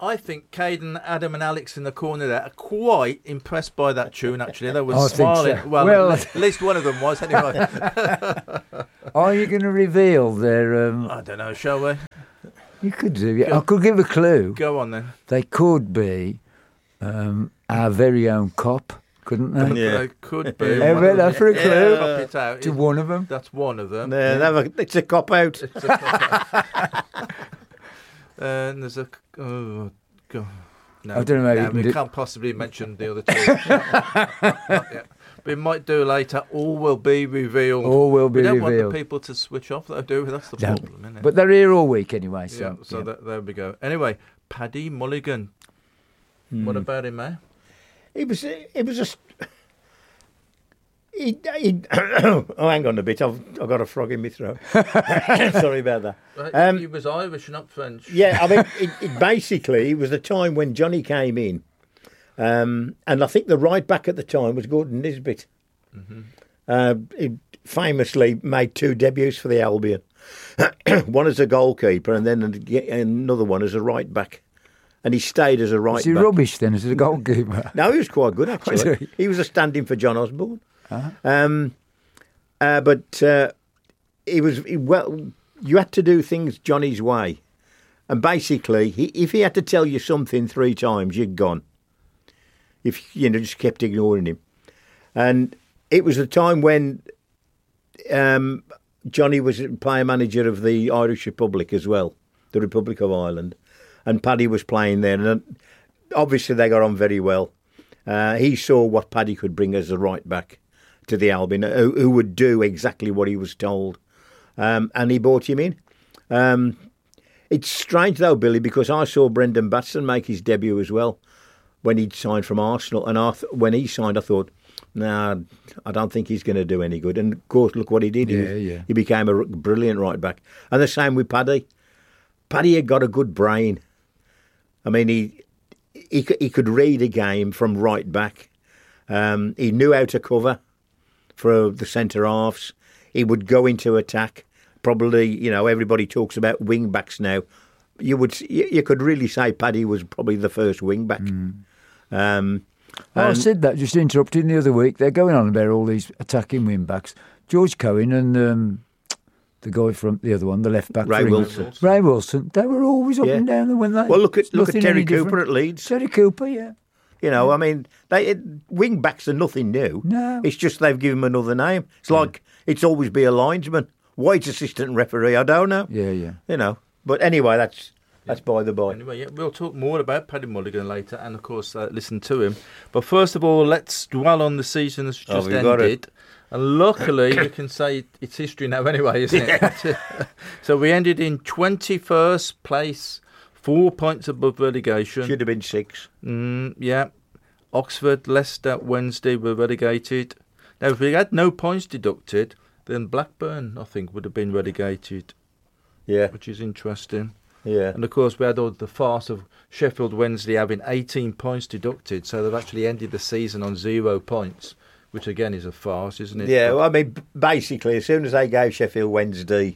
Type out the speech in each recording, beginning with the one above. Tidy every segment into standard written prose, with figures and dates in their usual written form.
I think Caden, Adam, and Alex in the corner there are quite impressed by that tune. Actually, they were smiling. So. Well, at least one of them was anyway. Are you going to reveal their? I don't know. Shall we? You could do. Yeah. I could give a clue. Go on then. They could be our very own cop, couldn't they? Yeah, they could be. Ever that for a clue? Cop it out. To one of them. That's one of them. It's a cop out. It's a cop out. And there's a. Oh, God. No, I don't know. We can't possibly mention the other two. Not yet. We might do later. All will be revealed. All will be revealed. We don't want the people to switch off, though, do we? That's the problem, isn't it? But they're here all week anyway. So, there we go. Anyway, Paddy Mulligan. What about him, eh? It was just. Oh, hang on a bit. I've got a frog in my throat. Sorry about that. He was Irish, not French. Yeah, I mean, it was the time when Johnny came in, and I think the right back at the time was Gordon Nisbet. Mm-hmm. He famously made 2 debuts for the Albion, one as a goalkeeper and then another one as a right back. And he stayed as a right back. Was he rubbish then as a goalkeeper? No, he was quite good actually. He was a stand-in for John Osborne. But you had to do things Johnny's way. And basically, if he had to tell you something 3 times, you'd gone. If you just kept ignoring him. And it was a time when Johnny was player manager of the Irish Republic as well, the Republic of Ireland. And Paddy was playing there. And obviously they got on very well. He saw what Paddy could bring as a right back to the Albion, who would do exactly what he was told. And he brought him in. It's strange though, Billy, because I saw Brendan Batson make his debut as well when he'd signed from Arsenal. And when he signed, I thought, nah, I don't think he's going to do any good. And of course, look what he did. He became a brilliant right back. And the same with Paddy. Paddy had got a good brain. I mean, he could read a game from right back. He knew how to cover for the centre halves. He would go into attack. Probably, everybody talks about wing backs now. You could really say Paddy was probably the first wing back. I said that, just interrupting the other week. They're going on about all these attacking wing backs. George Cohen and the guy from the other one, the left back, Ray Wilson. Ray Wilson. They were always up and down, weren't they? Well, look at Terry Cooper at Leeds. Terry Cooper, yeah. I mean, wing backs are nothing new. No. It's just they've given him another name. It's like it's always be a linesman. Why it's assistant referee, I don't know. Yeah. But anyway, that's by the by. Anyway, we'll talk more about Paddy Mulligan later and, of course, listen to him. But first of all, let's dwell on the season that's just ended. And luckily, you can say it's history now anyway, isn't it? So we ended in 21st place, 4 points above relegation. Should have been 6. Yeah. Oxford, Leicester, Wednesday were relegated. Now, if we had no points deducted, then Blackburn, I think, would have been relegated. Yeah. Which is interesting. Yeah. And, of course, we had all the farce of Sheffield Wednesday having 18 points deducted, so they've actually ended the season on 0 points. Which again is a farce, isn't it? Yeah, well, I mean, basically, as soon as they gave Sheffield Wednesday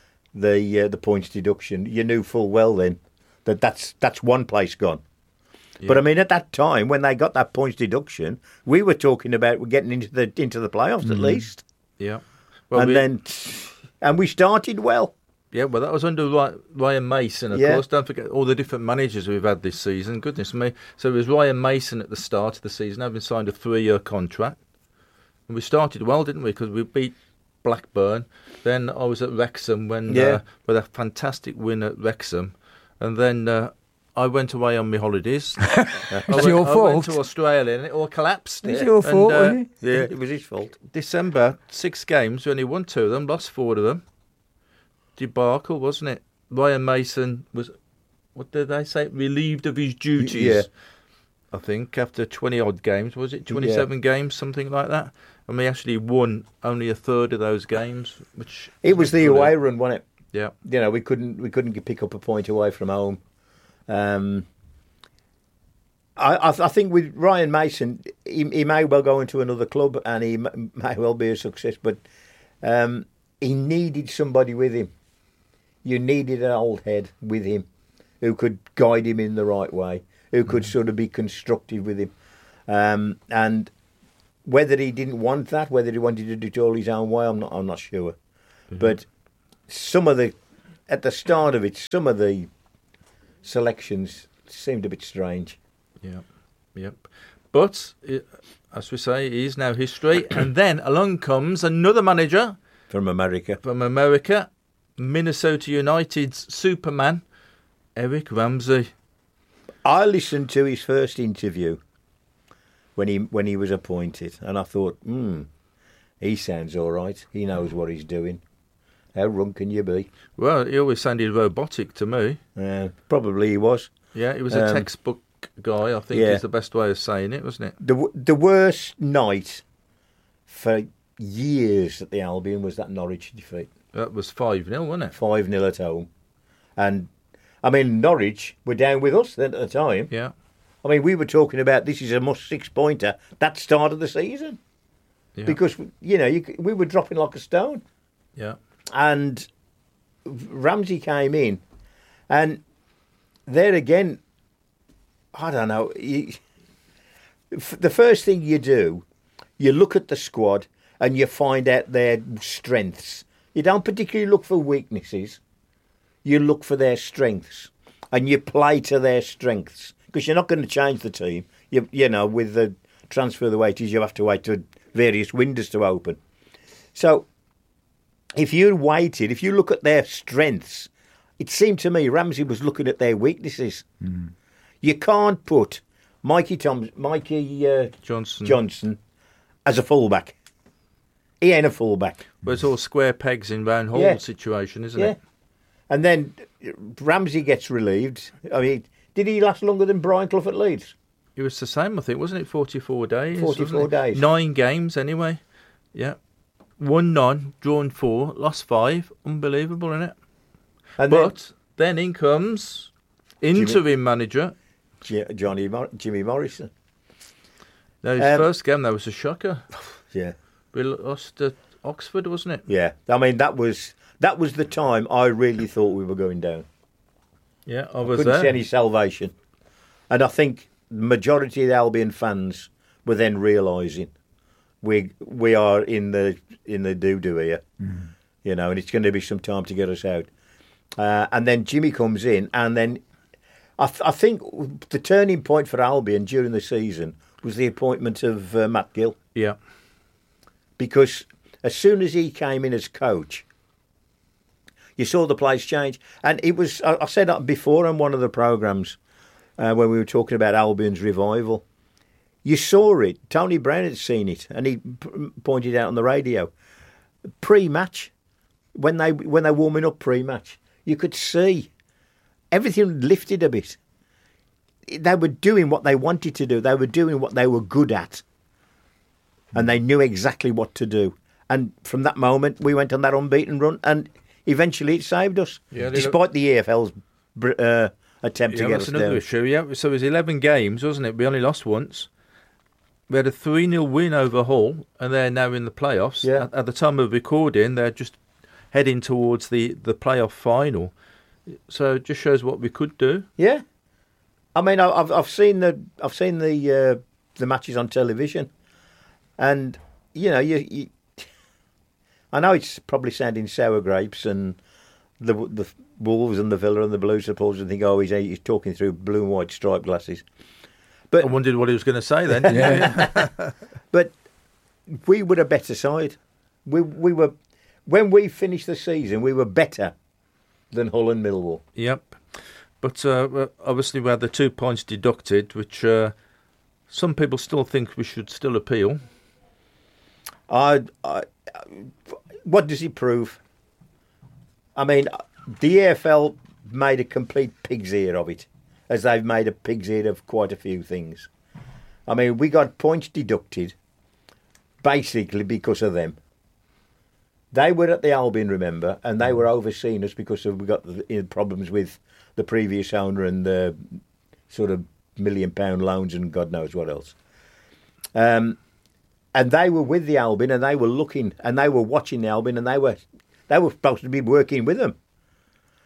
the points deduction, you knew full well then that's one place gone. Yeah. But I mean, at that time when they got that points deduction, we were talking about getting into the playoffs at least. Yeah, well, and we started well. Yeah, well, that was under Ryan Mason, of course. Don't forget all the different managers we've had this season. Goodness me! So it was Ryan Mason at the start of the season, having signed a 3-year contract. And we started well, didn't we? Because we beat Blackburn. Then I was at Wrexham with a fantastic win at Wrexham. And then I went away on my holidays. It's your fault. I went to Australia and it all collapsed. It's your fault, wasn't it? Yeah, it was his fault. December, 6 games. We only won 2 of them, lost 4 of them. Debacle, wasn't it? Ryan Mason was, what did they say? Relieved of his duties. Yeah. I think, after 20-odd games. Was it 27 games, something like that? And we actually won only a third of those games. Which it was the away run, wasn't it? Yeah. We couldn't pick up a point away from home. I think with Ryan Mason, he may well go into another club and he may well be a success, but he needed somebody with him. You needed an old head with him who could guide him in the right way, who could sort of be constructive with him. And whether he didn't want that, whether he wanted to do it all his own way, I'm not sure. But at the start of it, some of the selections seemed a bit strange. Yep. But, as we say, it is now history. And then along comes another manager. From America, Minnesota United's Superman, Eric Ramsey. I listened to his first interview when he was appointed, and I thought, he sounds all right. He knows what he's doing. How wrong can you be? Well, he always sounded robotic to me. Probably he was. Yeah, he was a textbook guy, I think is the best way of saying it, wasn't it? The worst night for years at the Albion was that Norwich defeat. That was 5-0, wasn't it? 5-0 at home. And, I mean, Norwich were down with us then at the time. Yeah. I mean, we were talking about this is a must 6-pointer that start of the season. Yeah. Because, we were dropping like a stone. Yeah. And Ramsey came in, and there again, I don't know. The first thing you do, you look at the squad and you find out their strengths. You don't particularly look for weaknesses. You look for their strengths, and you play to their strengths, because you're not going to change the team. You know, with the transfer of the wages, you have to wait for various windows to open. So, if you look at their strengths, it seemed to me Ramsey was looking at their weaknesses. You can't put Mikey Johnson as a fullback. He ain't a fullback. But it's all square pegs in round hole situation, isn't it? And then Ramsey gets relieved. I mean, did he last longer than Brian Clough at Leeds? It was the same, I think, wasn't it? 44 days. 44 days. 9 games, anyway. Yeah. Won 9, drawn 4, lost 5. Unbelievable, isn't it? But then in comes interim manager Jimmy Morrison. Now, his first game, that was a shocker. Yeah. We lost at Oxford, wasn't it? Yeah. I mean, that was the time I really thought we were going down. Yeah, I couldn't see any salvation. And I think the majority of the Albion fans were then realising we are in the doo-doo here, and it's going to be some time to get us out. And then Jimmy comes in, and then I think the turning point for Albion during the season was the appointment of Matt Gill. Yeah. Because as soon as he came in as coach, you saw the place change. And it was, I said that before on one of the programmes when we were talking about Albion's revival. You saw it. Tony Brown had seen it, and he pointed out on the radio. Pre-match, when they're warming up pre-match, you could see everything lifted a bit. They were doing what they wanted to do. They were doing what they were good at. And they knew exactly what to do. And from that moment, we went on that unbeaten run, and eventually it saved us, despite the EFL's attempt to get us down. Issue, yeah. So it was 11 games, wasn't it? We only lost once. We had a 3-0 win over Hull, and they're now in the playoffs. Yeah. At the time of recording, they're just heading towards the playoff final. So it just shows what we could do. Yeah, I mean, I've seen the matches on television, and you I know it's probably sounding sour grapes, and the Wolves and the Villa and the Blues supporters think, he's talking through blue and white striped glasses. But I wondered what he was going to say then. Yeah. But we were a better side. We were, when we finished the season, we were better than Hull and Millwall. Yep. But obviously we had the 2 points deducted, which some people still think we should still appeal. What does it prove? I mean, the EFL made a complete pig's ear of it, as they've made a pig's ear of quite a few things. I mean, we got points deducted basically because of them. They were at the Albion, remember, and they were overseeing us because we got the problems with the previous owner and the sort of £1 million loans and God knows what else. And they were with the Albion, and they were looking, and they were watching the Albion, and they were supposed to be working with them.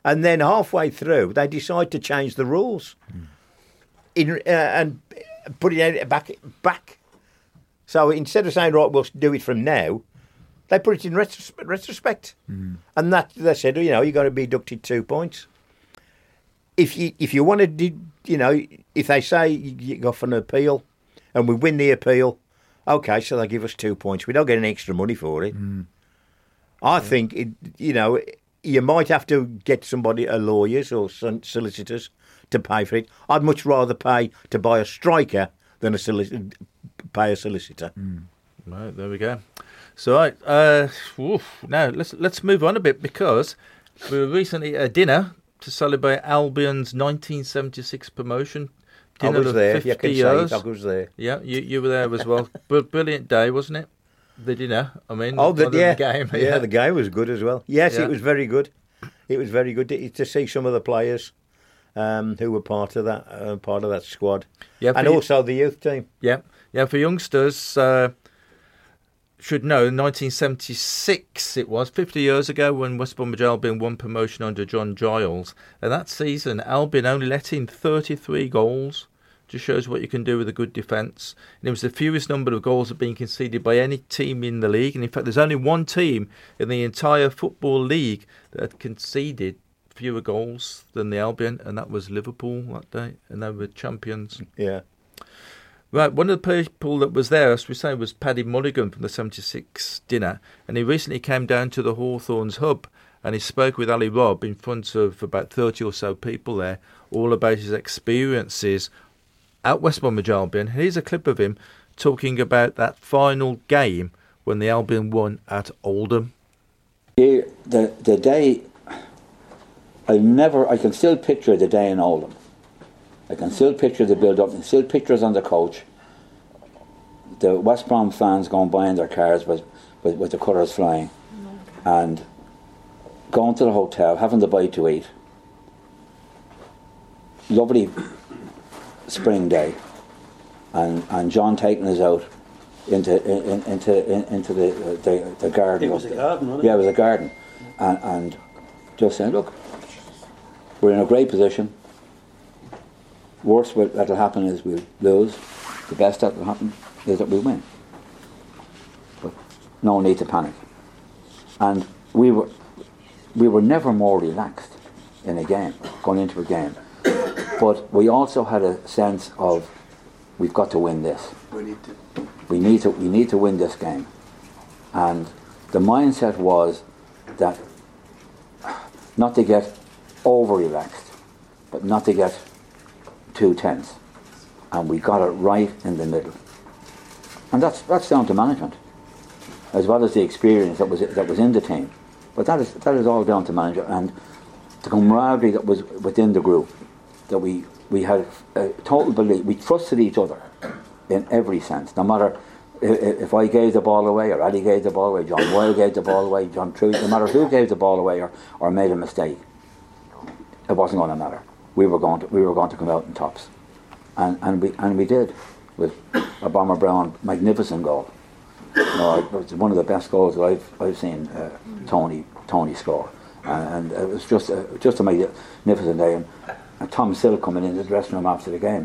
And then halfway through, they decide to change the rules and put it back. So instead of saying, right, we'll do it from now, they put it in retrospect. And that they said, you're going to be deducted 2 points. If you want to, if they say you go for an appeal and we win the appeal, okay, so they give us 2 points. We don't get any extra money for it. I think, you might have to get lawyers or solicitors to pay for it. I'd much rather pay to buy a striker than pay a solicitor. Right, there we go. So, now let's move on a bit, because we were recently at a dinner to celebrate Albion's 1976 promotion. Dinner I was there. 50 you can years. say it. I was there. Yeah, you were there as well. Brilliant day, wasn't it? The dinner. I mean, the game. Yeah, the game was good as well. Yes, Yeah. It was very good. It was very good to see some of the players who were part of that squad, and also the youth team. Yeah. For youngsters, should know 1976 it was 50 years ago when West Bromwich Albion won promotion under John Giles, and that season Albion only let in 33 goals. Just shows what you can do with a good defence. And it was the fewest number of goals that have been conceded by any team in the league. And in fact, there's only one team in the entire Football League that had conceded fewer goals than the Albion, and that was Liverpool that day, and they were champions. Yeah. Right, one of the people that was there, as we say, was Paddy Mulligan from the 76 dinner, and he recently came down to the Hawthorns hub, and he spoke with Ali Robb in front of about 30 or so people there, all about his experiences at West Bromwich Albion. Here's a clip of him talking about that final game when the Albion won at Oldham. The day, I can still picture the day in Oldham. I can still picture the build-up, I can still pictures on the coach, the West Brom fans going by in their cars with the colours flying, and going to the hotel, having the bite to eat. Lovely spring day, and John taking us out into the garden. It was a garden, wasn't it? Yeah, it was a garden, and just saying, look, we're in a great position. Worst that'll happen is we'll lose. The best that'll happen is that we win. But no need to panic. And we were never more relaxed in a game, going into a game. But we also had a sense of, we've got to win this. We need to win this game. And the mindset was that not to get over relaxed, but not to get too tense. And we got it right in the middle. And that's down to management, as well as the experience that was in the team. But that is all down to management and the camaraderie that was within the group. That we had a total belief, we trusted each other in every sense, no matter if I gave the ball away or Ali gave the ball away, John Boyle gave the ball away, John Truitt, no matter who gave the ball away or made a mistake, it wasn't going to matter. We were going to come out in tops, and we did, with a Bomber Brown magnificent goal. It was one of the best goals that I've seen Tony score, and it was just a magnificent day. And Tom Sill coming in the dressing room after the game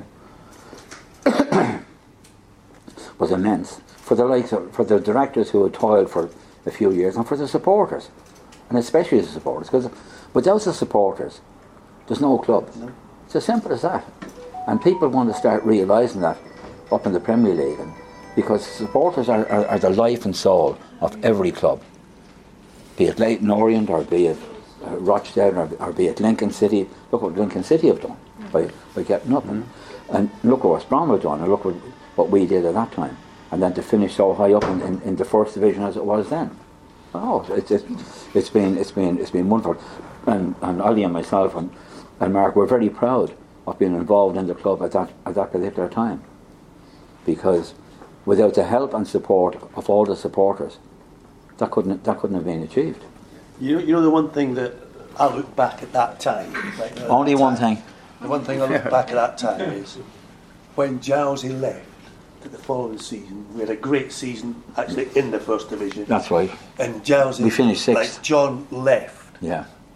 was immense for the directors who had toiled for a few years, and for the supporters, and especially the supporters, because without the supporters there's no club. No. It's as simple as that. And people want to start realising that up in the Premier League, and because supporters are the life and soul of every club, be it Leyton Orient or be it Rochdale or be it Lincoln City. Look what Lincoln City have done by getting up, and look what West Brom have done, and look what we did at that time, and then to finish so high up in the first division as it was then. Oh, it's been wonderful, and Ali and myself and Mark were very proud of being involved in the club at that particular time, because without the help and support of all the supporters, that couldn't have been achieved. You know the one thing that I look back at that time. Only one thing. The one thing I look back at that time is when Jowsey left the following season. We had a great season actually in the first division. That's right. And Jowsey, we finished sixth. Like John left. Yeah.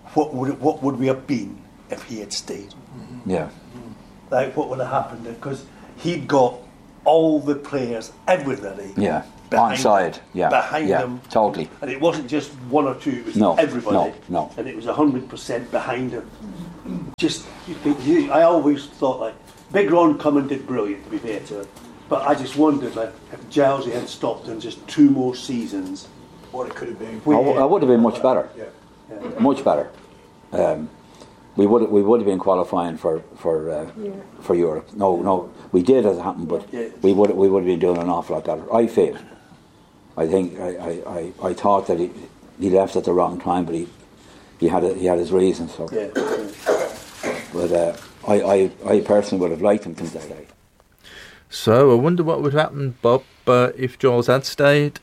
what would we have been if he had stayed? Yeah. Like, what would have happened? Because he'd got all the players, everybody. Yeah. Behind Onside. him, Yeah. Behind yeah. him. Totally. And it wasn't just one or two, it was No, everybody. no. And it was 100% behind him. Just, I always thought, like, Big Ron Cummins did brilliant, to be fair to him. But I just wondered, like, if Jowsey had stopped in just 2 more seasons, what it could have been. I would have been much better. Yeah. Much better. We would have been qualifying for Europe. No, we did as it happened, but we would have been doing an awful lot better. I feel. I think I thought that he left at the wrong time, but he had his reasons. So. Yeah. But I personally would have liked him to stay. So I wonder what would happen, Bob, if Giles had stayed.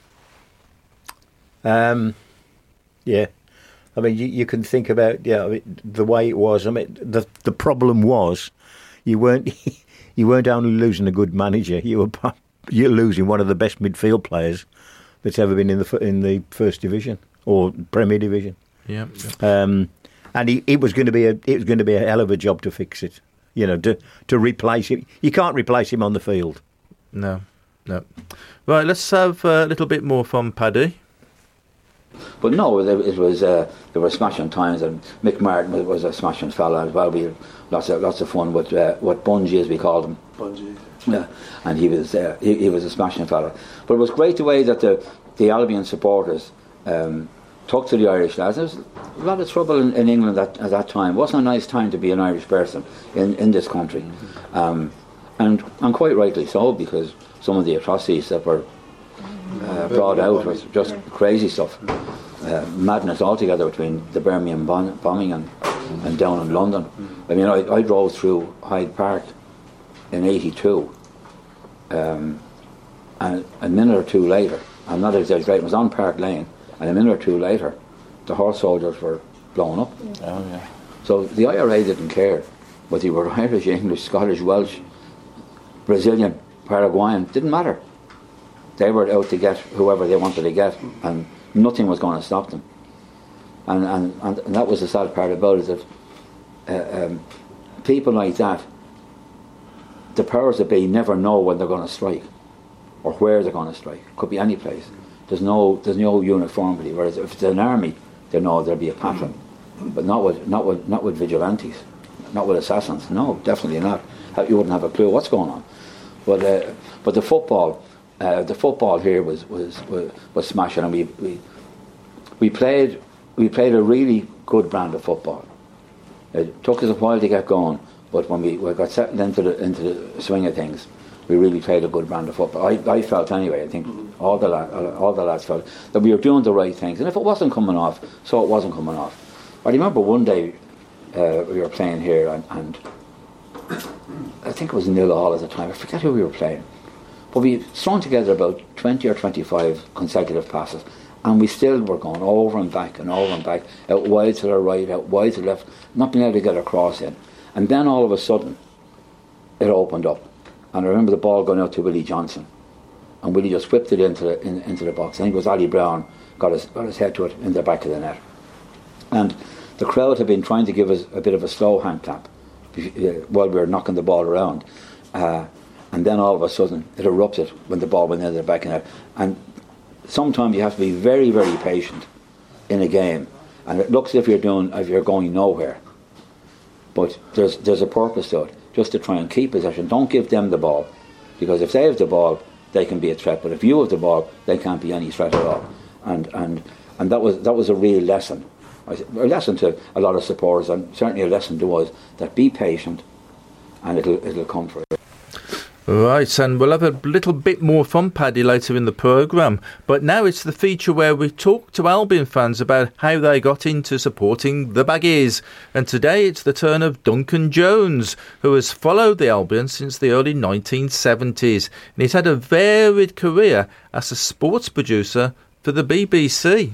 Yeah. I mean, you can think about the way it was. I mean, the problem was you weren't only losing a good manager. You're losing one of the best midfield players that's ever been in the First Division or Premier Division. Yeah. And it was going to be a hell of a job to fix it. You know, to replace him. You can't replace him on the field. No. Right, let's have a little bit more from Paddy. But no, it was there were smashing times, and Mick Martin was a smashing fella as well. We had lots of fun with what Bungie, as we called him. Bungie. Yeah, and he was a smashing fella. But it was great the way that the Albion supporters took to the Irish lads. There was a lot of trouble in England at that time. It wasn't a nice time to be an Irish person in this country, and quite rightly so, because some of the atrocities that were brought out was just crazy stuff. Madness altogether between the Birmingham bombing and down in London. I mean, I drove through Hyde Park in '82, and a minute or two later, I'm not exaggerating, it was on Park Lane, and a minute or two later, the horse soldiers were blown up. Oh, yeah. So the IRA didn't care whether you were Irish, English, Scottish, Welsh, Brazilian, Paraguayan, didn't matter. They were out to get whoever they wanted to get, and nothing was going to stop them. And that was the sad part about it, that people like that, the powers that be never know when they're going to strike or where they're going to strike. Could be any place. There's no uniformity. Whereas if it's an army, they know there'll be a pattern, but not with vigilantes, not with assassins. No, definitely not. You wouldn't have a clue what's going on. But the football. The football here was smashing, and we played a really good brand of football. It took us a while to get going, but when we got settled into the swing of things, we really played a good brand of football. I felt anyway. I think all the lads felt that we were doing the right things, and if it wasn't coming off, so it wasn't coming off. I remember one day we were playing here, and I think it was 0-0 at the time. I forget who we were playing. But we strung together about 20 or 25 consecutive passes, and we still were going over and back, out wide to the right, out wide to the left, not being able to get a cross in. And then all of a sudden, it opened up. And I remember the ball going out to Willie Johnson, and Willie just whipped it into the box. I think it was Ali Brown got his head to it in the back of the net. And the crowd had been trying to give us a bit of a slow hand clap while we were knocking the ball around. And then all of a sudden it erupted when the ball went into the back of the net. And sometimes you have to be very, very patient in a game, and it looks as if you're going nowhere. But there's a purpose to it, just to try and keep possession. Don't give them the ball, because if they have the ball, they can be a threat. But if you have the ball, they can't be any threat at all. And that was a real lesson. A lesson to a lot of supporters, and certainly a lesson to us, that be patient, and it'll come for you. Right, and we'll have a little bit more from Paddy later in the programme. But now it's the feature where we talk to Albion fans about how they got into supporting the Baggies. And today it's the turn of Duncan Jones, who has followed the Albion since the early 1970s. And he's had a varied career as a sports producer for the BBC.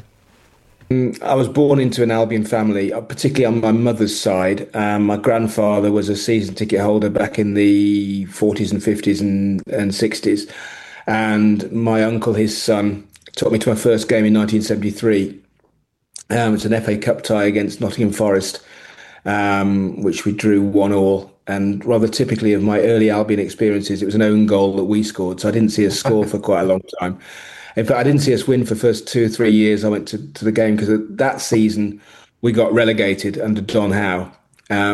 I was born into an Albion family, particularly on my mother's side. My grandfather was a season ticket holder back in the 40s and 50s and 60s. And my uncle, his son, took me to my first game in 1973. It's an FA Cup tie against Nottingham Forest, which we drew 1-1. And rather typically of my early Albion experiences, it was an own goal that we scored. So I didn't see us score for quite a long time. In fact, I didn't see us win for the first 2 or 3 years I went to the game, because that season we got relegated under Don Howe.